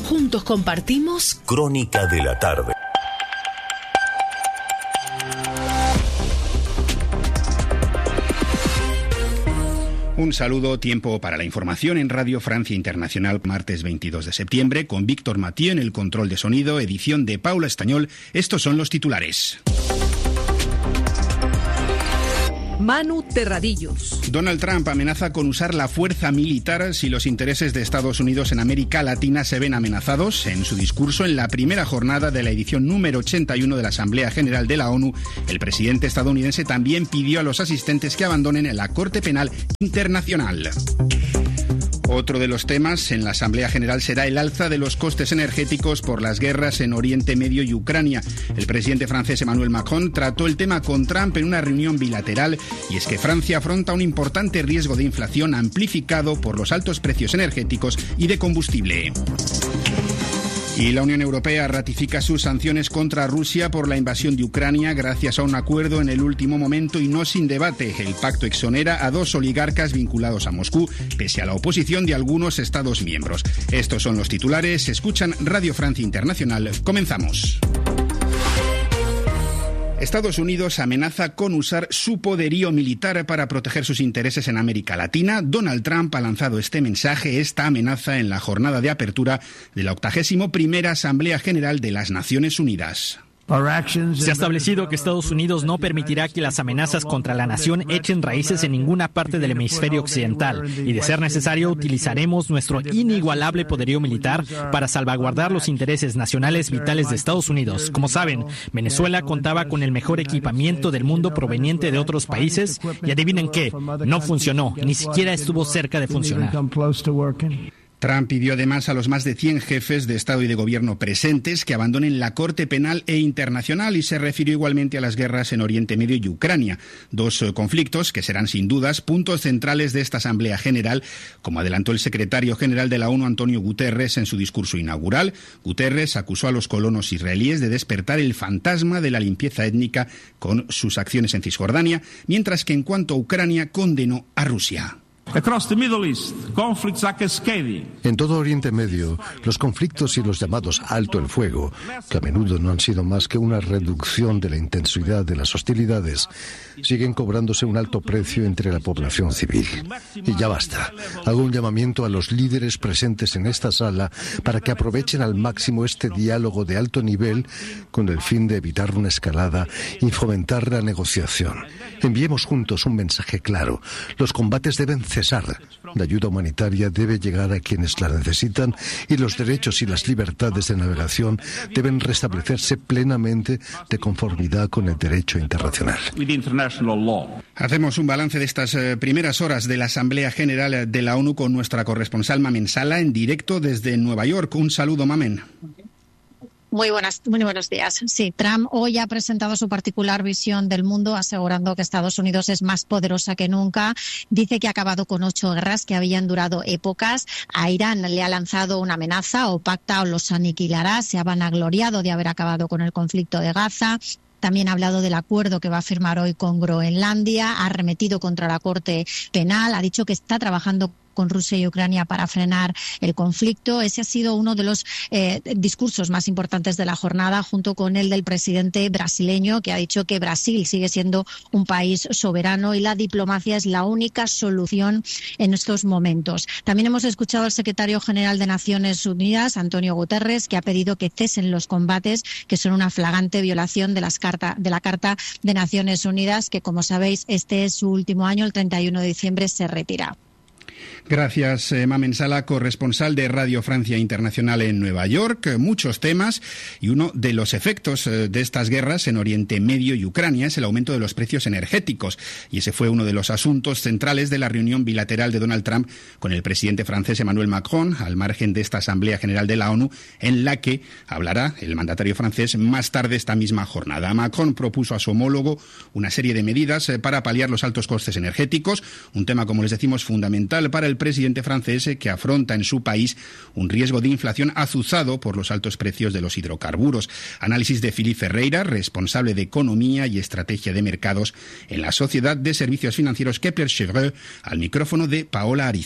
Juntos compartimos Crónica de la Tarde. Un saludo, tiempo para la información en Radio Francia Internacional, martes 22 de septiembre, con Víctor Mathieu en el control de sonido, edición de Paula Estañol. Estos son los titulares. Manu Terradillos. Donald Trump amenaza con usar la fuerza militar si los intereses de Estados Unidos en América Latina se ven amenazados. En su discurso en la primera jornada de la edición número 81 de la Asamblea General de la ONU, el presidente estadounidense también pidió a los asistentes que abandonen la Corte Penal Internacional. Otro de los temas en la Asamblea General será el alza de los costes energéticos por las guerras en Oriente Medio y Ucrania. El presidente francés Emmanuel Macron trató el tema con Trump en una reunión bilateral, y es que Francia afronta un importante riesgo de inflación amplificado por los altos precios energéticos y de combustible. Y la Unión Europea ratifica sus sanciones contra Rusia por la invasión de Ucrania gracias a un acuerdo en el último momento y no sin debate. El pacto exonera a 2 oligarcas vinculados a Moscú, pese a la oposición de algunos Estados miembros. Estos son los titulares. Escuchan Radio Francia Internacional. Comenzamos. Estados Unidos amenaza con usar su poderío militar para proteger sus intereses en América Latina. Donald Trump ha lanzado este mensaje, esta amenaza, en la jornada de apertura de la 81ª Asamblea General de las Naciones Unidas. Se ha establecido que Estados Unidos no permitirá que las amenazas contra la nación echen raíces en ninguna parte del hemisferio occidental y, de ser necesario, utilizaremos nuestro inigualable poderío militar para salvaguardar los intereses nacionales vitales de Estados Unidos. Como saben, Venezuela contaba con el mejor equipamiento del mundo proveniente de otros países y adivinen qué, no funcionó, ni siquiera estuvo cerca de funcionar. Trump pidió además a los más de 100 jefes de Estado y de Gobierno presentes que abandonen la Corte Penal e Internacional, y se refirió igualmente a las guerras en Oriente Medio y Ucrania, 2 conflictos que serán sin dudas puntos centrales de esta Asamblea General, como adelantó el secretario general de la ONU, Antonio Guterres, en su discurso inaugural. Guterres acusó a los colonos israelíes de despertar el fantasma de la limpieza étnica con sus acciones en Cisjordania, mientras que en cuanto a Ucrania condenó a Rusia. En todo Oriente Medio, los conflictos y los llamados alto el fuego, que a menudo no han sido más que una reducción de la intensidad de las hostilidades, siguen cobrándose un alto precio entre la población civil. Y ya basta. Hago un llamamiento a los líderes presentes en esta sala para que aprovechen al máximo este diálogo de alto nivel con el fin de evitar una escalada y fomentar la negociación. Enviemos juntos un mensaje claro. Los combates deben cesar. La ayuda humanitaria debe llegar a quienes la necesitan y los derechos y las libertades de navegación deben restablecerse plenamente de conformidad con el derecho internacional. Hacemos un balance de estas primeras horas de la Asamblea General de la ONU con nuestra corresponsal Mamen Sala en directo desde Nueva York. Un saludo, Mamen. Muy buenos días. Sí, Trump hoy ha presentado su particular visión del mundo, asegurando que Estados Unidos es más poderosa que nunca. Dice que ha acabado con 8 guerras que habían durado épocas. A Irán le ha lanzado una amenaza: o pacta o los aniquilará. Se ha vanagloriado de haber acabado con el conflicto de Gaza. También ha hablado del acuerdo que va a firmar hoy con Groenlandia. Ha arremetido contra la Corte Penal. Ha dicho que está trabajando con Rusia y Ucrania para frenar el conflicto. Ese ha sido uno de los discursos más importantes de la jornada, junto con el del presidente brasileño, que ha dicho que Brasil sigue siendo un país soberano y la diplomacia es la única solución en estos momentos. También hemos escuchado al secretario general de Naciones Unidas, Antonio Guterres, que ha pedido que cesen los combates, que son una flagrante violación de la Carta de Naciones Unidas, que, como sabéis, este es su último año. El 31 de diciembre se retira. Gracias, Mamen Sala, corresponsal de Radio Francia Internacional en Nueva York. Muchos temas, y uno de los efectos de estas guerras en Oriente Medio y Ucrania es el aumento de los precios energéticos, y ese fue uno de los asuntos centrales de la reunión bilateral de Donald Trump con el presidente francés Emmanuel Macron, al margen de esta Asamblea General de la ONU, en la que hablará el mandatario francés más tarde esta misma jornada. Macron propuso a su homólogo una serie de medidas para paliar los altos costes energéticos, un tema, como les decimos, fundamental para el presidente francés, que afronta en su país un riesgo de inflación azuzado por los altos precios de los hidrocarburos. Análisis de Philippe Ferreira, responsable de Economía y Estrategia de Mercados en la Sociedad de Servicios Financieros Kepler Chevreux, al micrófono de Paola Ariza.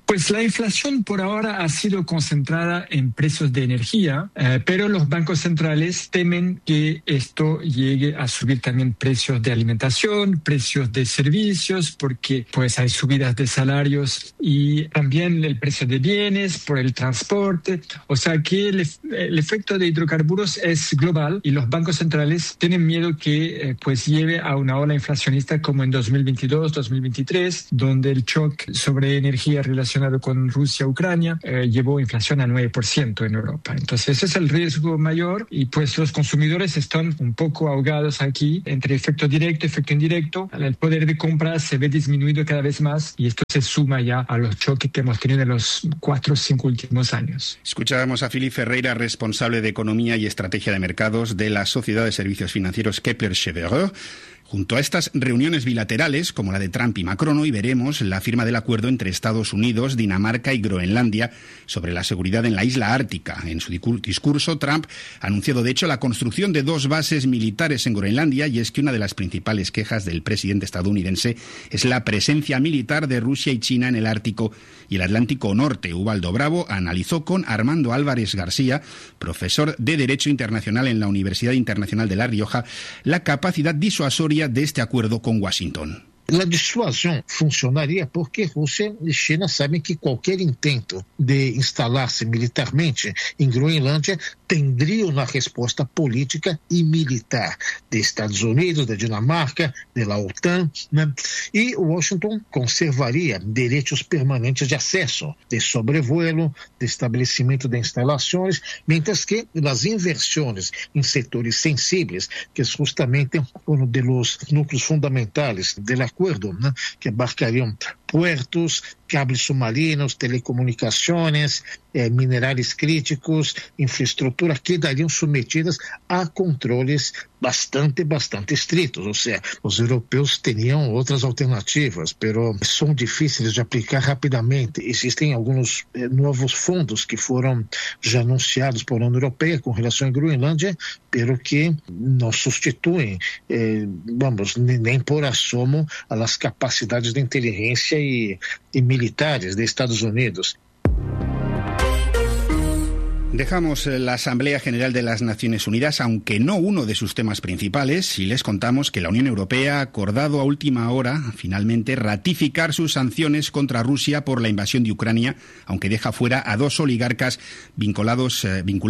Pues la inflación por ahora ha sido concentrada en precios de energía, pero los bancos centrales temen que esto llegue a subir también precios de alimentación, precios de servicios, porque pues hay subidas de salarios y también el precio de bienes por el transporte. O sea que el efecto de hidrocarburos es global y los bancos centrales tienen miedo que pues lleve a una ola inflacionista como en 2022, 2023, donde el shock sobre energía relacionado con Rusia-Ucrania llevó inflación a 9% en Europa. Entonces ese es el riesgo mayor y pues los consumidores están un poco ahogados aquí entre efecto directo y efecto indirecto. El poder de compra se ve disminuido cada vez más y esto se suma ya a los choques que hemos tenido en los 4 o 5 últimos años. Escuchábamos a Philippe Ferreira, responsable de Economía y Estrategia de Mercados de la Sociedad de Servicios Financieros Kepler Cheuvreux. Junto a estas reuniones bilaterales, como la de Trump y Macron, hoy veremos la firma del acuerdo entre Estados Unidos, Dinamarca y Groenlandia sobre la seguridad en la isla ártica. En su discurso, Trump ha anunciado, de hecho, la construcción de 2 bases militares en Groenlandia, y es que una de las principales quejas del presidente estadounidense es la presencia militar de Rusia y China en el Ártico y el Atlántico Norte. Ubaldo Bravo analizó con Armando Álvarez García, profesor de Derecho Internacional en la Universidad Internacional de La Rioja, la capacidad disuasoria de este acuerdo con Washington. La disuasão funcionaria porque Rússia e China sabem que qualquer intento de instalar-se militarmente em Groenlândia tendria uma resposta política e militar de Estados Unidos, da Dinamarca, da OTAN, né? E Washington conservaria direitos permanentes de acesso, de sobrevuelo, de estabelecimento de instalações, mientras que as inversões em setores sensíveis, que é justamente um dos núcleos fundamentais do acordo, né? Que abarcariam puertos, cables submarinos, telecomunicações, minerais críticos, infraestrutura, quedariam submetidas a controles bastante estritos. Ou seja, os europeus teriam outras alternativas, mas são difíceis de aplicar rapidamente. Existem alguns novos fundos que foram já anunciados por União Europeia com relação à Groenlândia, pero que não substituem, nem por assomo as capacidades de inteligência e militares de Estados Unidos. Dejamos la Asamblea General de las Naciones Unidas, aunque no uno de sus temas principales, y les contamos que la Unión Europea ha acordado a última hora, finalmente, ratificar sus sanciones contra Rusia por la invasión de Ucrania, aunque deja fuera a 2 oligarcas vinculados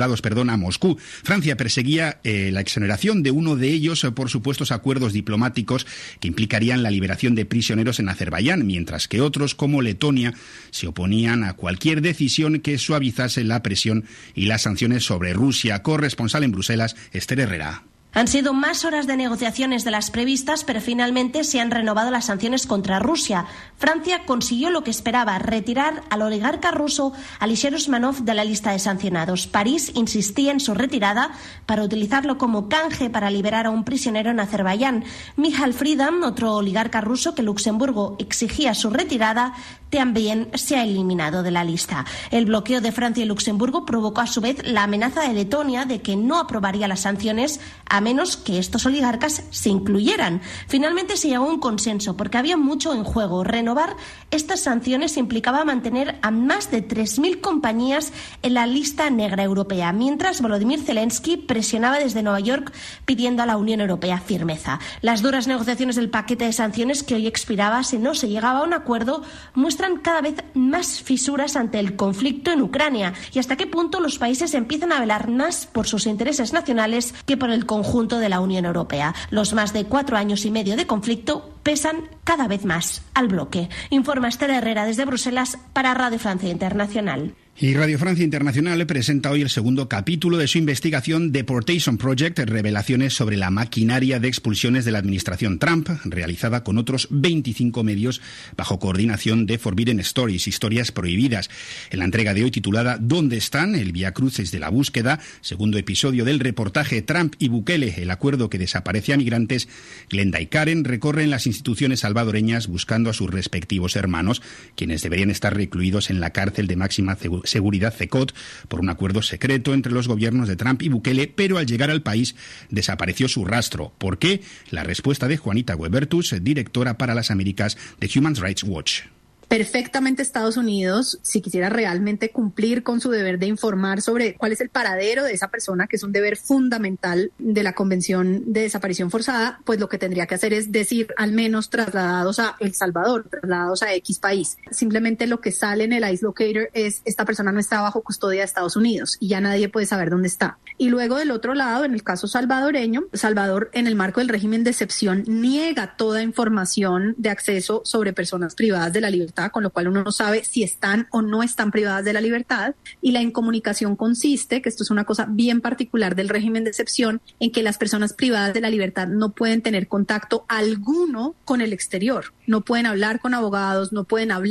a Moscú. Francia perseguía la exoneración de uno de ellos por supuestos acuerdos diplomáticos que implicarían la liberación de prisioneros en Azerbaiyán, mientras que otros, como Letonia, se oponían a cualquier decisión que suavizase la presión y las sanciones sobre Rusia. Corresponsal en Bruselas, Esther Herrera. Han sido más horas de negociaciones de las previstas, pero finalmente se han renovado las sanciones contra Rusia. Francia consiguió lo que esperaba, retirar al oligarca ruso Alisher Usmanov de la lista de sancionados. París insistía en su retirada para utilizarlo como canje para liberar a un prisionero en Azerbaiyán. Michal Friedan, otro oligarca ruso que Luxemburgo exigía su retirada, también se ha eliminado de la lista. El bloqueo de Francia y Luxemburgo provocó a su vez la amenaza de Letonia de que no aprobaría las sanciones a menos que estos oligarcas se incluyeran. Finalmente se llegó a un consenso porque había mucho en juego. Renovar estas sanciones implicaba mantener a más de 3.000 compañías en la lista negra europea, mientras Volodymyr Zelensky presionaba desde Nueva York pidiendo a la Unión Europea firmeza. Las duras negociaciones del paquete de sanciones que hoy expiraba, si no se llegaba a un acuerdo, muestran cada vez más fisuras ante el conflicto en Ucrania y hasta qué punto los países empiezan a velar más por sus intereses nacionales que por el conjunto de la Unión Europea. Los más de 4 años y medio de conflicto pesan cada vez más al bloque. Informa Esther Herrera desde Bruselas para Radio Francia Internacional. Y Radio Francia Internacional presenta hoy el segundo capítulo de su investigación Deportation Project, revelaciones sobre la maquinaria de expulsiones de la administración Trump, realizada con otros 25 medios bajo coordinación de Forbidden Stories, historias prohibidas. En la entrega de hoy titulada ¿Dónde están? El viacrucis de la búsqueda, segundo episodio del reportaje Trump y Bukele, el acuerdo que desaparece a migrantes, Glenda y Karen recorren las instituciones salvadoreñas buscando a sus respectivos hermanos, quienes deberían estar recluidos en la cárcel de máxima seguridad CECOT por un acuerdo secreto entre los gobiernos de Trump y Bukele, pero al llegar al país desapareció su rastro. ¿Por qué? La respuesta de Juanita Huebertus, directora para las Américas de Human Rights Watch. perfectamente Estados Unidos, si quisiera realmente cumplir con su deber de informar sobre cuál es el paradero de esa persona, que es un deber fundamental de la Convención de Desaparición Forzada, pues lo que tendría que hacer es decir, al menos trasladados a El Salvador, trasladados a X país. Simplemente lo que sale en el ICE Locator es esta persona no está bajo custodia de Estados Unidos y ya nadie puede saber dónde está. Y luego del otro lado, en el caso salvadoreño, Salvador, en el marco del régimen de excepción, niega toda información de acceso sobre personas privadas de la libertad, con lo cual uno no sabe si están o no están privadas de la libertad. Y la incomunicación consiste, que esto es una cosa bien particular del régimen de excepción, en que las personas privadas de la libertad no pueden tener contacto alguno con el exterior. No pueden hablar con abogados, no pueden hablar